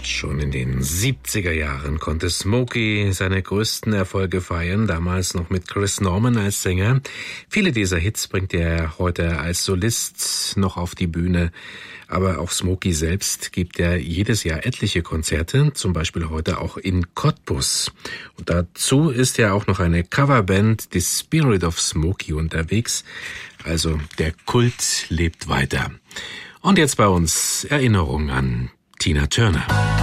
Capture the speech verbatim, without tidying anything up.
Schon in den siebziger Jahren konnte Smokey seine größten Erfolge feiern, damals noch mit Chris Norman als Sänger. Viele dieser Hits bringt er heute als Solist noch auf die Bühne. Aber auch Smokey selbst gibt er jedes Jahr etliche Konzerte, zum Beispiel heute auch in Cottbus. Und dazu ist ja auch noch eine Coverband, The Spirit of Smokey, unterwegs. Also der Kult lebt weiter. Und jetzt bei uns Erinnerung an Tina Turner.